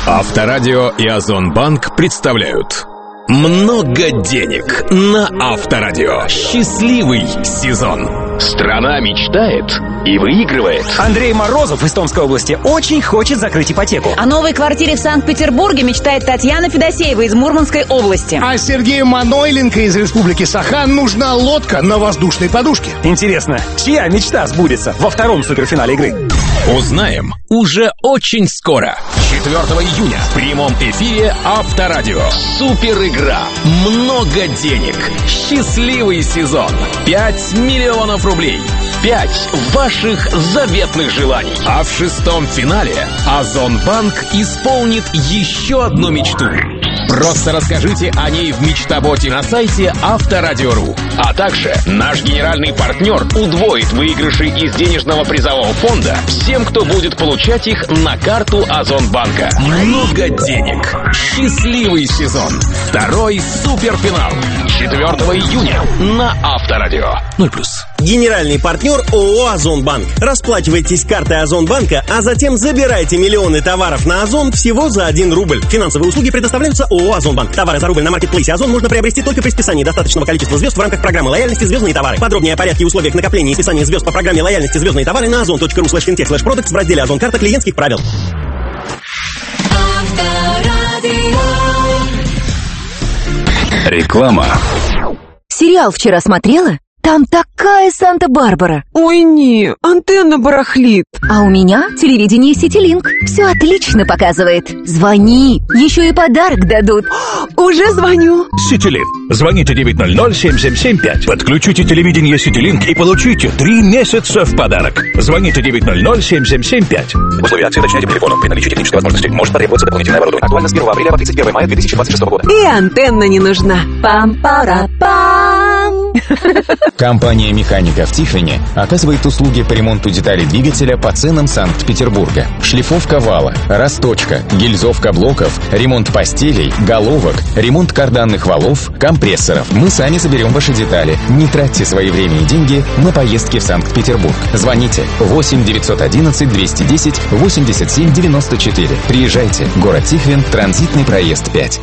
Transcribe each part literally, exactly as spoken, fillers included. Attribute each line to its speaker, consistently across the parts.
Speaker 1: Авторадио и Озонбанк представляют «Много денег» на Авторадио. Счастливый сезон.
Speaker 2: Страна мечтает и выигрывает.
Speaker 3: Андрей Морозов из Томской области очень хочет закрыть ипотеку.
Speaker 4: О новой квартире в Санкт-Петербурге мечтает Татьяна Федосеева из Мурманской области.
Speaker 5: А Сергею Манойленко из Республики Саха нужна лодка на воздушной подушке.
Speaker 3: Интересно, чья мечта сбудется во втором суперфинале игры?
Speaker 1: Узнаем уже очень скоро. четвёртого июня в прямом эфире Авторадио.
Speaker 2: Супер игра.
Speaker 1: Много денег. Счастливый сезон. пять миллионов рублей.
Speaker 2: Пять ваших заветных желаний.
Speaker 1: А в шестом финале Озонбанк исполнит еще одну мечту. Просто расскажите о ней в мечтаботе на сайте Авторадио.ру.
Speaker 2: А также наш генеральный партнер удвоит выигрыши из денежного призового фонда всем, кто будет получать их на карту Озонбанка.
Speaker 1: Много денег. Счастливый сезон. Второй суперфинал.
Speaker 2: четвёртого июня на Авторадио.
Speaker 1: ноль плюс.
Speaker 6: Генеральный партнер ООО «Озонбанк». Расплачивайтесь картой Озонбанка, а затем забирайте миллионы товаров на Озон всего за один рубль. Финансовые услуги предоставляются ООО «Озонбанк». Товары за рубль на маркетплейсе Озон можно приобрести только при списании достаточного количества звезд в рамках программы лояльности «Звездные товары». Подробнее о порядке и условиях накопления и списания звезд по программе лояльности «Звездные товары» на озон точка ру слэш финтех слэш продактс в разделе «Озон карта клиентских правил».
Speaker 2: Реклама.
Speaker 7: Сериал вчера смотрела? Там такая Санта-Барбара.
Speaker 8: Ой, не, антенна барахлит.
Speaker 7: А у меня телевидение Ситилинк. Все отлично показывает. Звони, еще и подарок дадут.
Speaker 8: Уже звоню.
Speaker 9: Ситилинк. Звоните девять ноль ноль семь семь семь пять. Подключите телевидение Ситилинк и получите три месяца в подарок. Звоните девять ноль ноль семь семь семь пять.
Speaker 10: Условия акции уточняйте по телефону. При наличии технической возможности может потребоваться дополнительное оборудование. Актуально с первого апреля по тридцать первого мая две тысячи двадцать шестого года.
Speaker 8: И антенна не нужна.
Speaker 7: Пам-пара-пам.
Speaker 11: Компания механиков Тиффани оказывает услуги по ремонту деталей двигателя по ценам Санкт-Петербурга. Шлифовка вала, расточка, гильзовка блоков, ремонт постелей, головок, ремонт карданных валов, компрессоров. Мы сами соберем ваши детали. Не тратьте свои время и деньги на поездки в Санкт-Петербург. Звоните восемь девятьсот одиннадцать двести десять восемьдесят семь девяносто четыре. Приезжайте. Город Тихвин, транзитный проезд пять.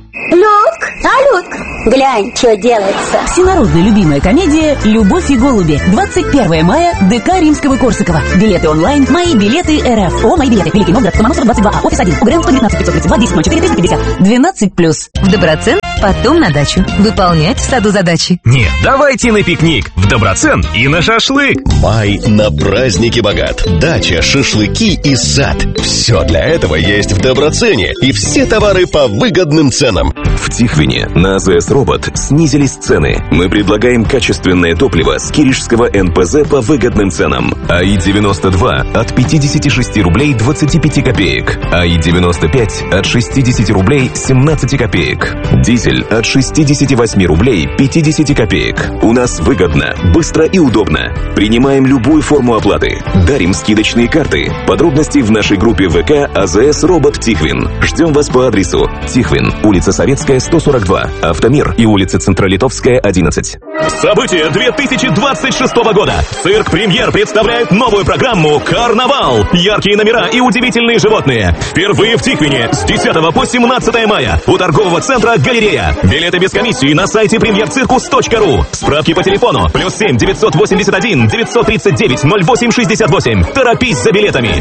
Speaker 12: Людк, а, Людк, глянь, что делается.
Speaker 4: Всенародная любимая комедия «Любовь и голуби». двадцать первого мая, ДК Римского-Корсакова. Билеты онлайн. Мои билеты РФ. О, мои билеты. Великий Новгород, Ломоносов, двадцать два А, офис один. УГРН сто девятнадцать пятьсот тридцать два десять ноль четыре триста пятьдесят. двенадцать плюс.
Speaker 7: В Доброцен, потом на дачу. Выполнять в саду задачи.
Speaker 9: Нет, давайте на пикник. В Доброцен и на шашлык.
Speaker 13: Май на праздники богат. Дача, шашлыки и сад. Все для этого есть в Доброцене. И все товары по выгодным ценам.
Speaker 14: В Тихвине на АЗС Робот снизились цены. Мы предлагаем качественное топливо с киришского эн пэ зэ по выгодным ценам. АИ девяносто два от пятьдесят шесть рублей двадцать пять копеек. АИ девяносто пять от шестьдесят рублей семнадцать копеек. Дизель от шестьдесят восемь рублей пятьдесят копеек. У нас выгодно, быстро и удобно. Принимаем любую форму оплаты. Дарим скидочные карты. Подробности в нашей группе ВК АЗС Робот Тихвин. Ждем вас по адресу Тихвин, улица Советская, сто сорок два, Автомир и улица Центролитовская, одиннадцать.
Speaker 9: События две тысячи двадцать шестого года. Цирк Премьер представляет новую программу «Карнавал». Яркие номера и удивительные животные. Впервые в Тихвине с десятого по семнадцатое мая у торгового центра «Галерея». Билеты без комиссии на сайте премьер циркус точка ру. Справки по телефону плюс семь девятьсот восемьдесят один девятьсот тридцать девять ноль восемь шестьдесят восемь. Торопись за билетами.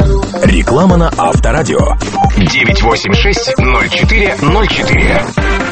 Speaker 1: Реклама на Авторадио.
Speaker 2: девять восемь шесть ноль четыре ноль четыре.